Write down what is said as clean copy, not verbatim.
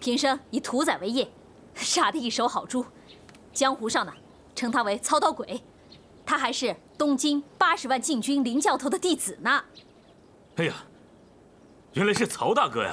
平生以屠宰为业，杀得一手好猪，江湖上呢称他为操刀鬼。他还是东京80万禁军林教头的弟子呢。 哎呀，原来是曹大哥呀！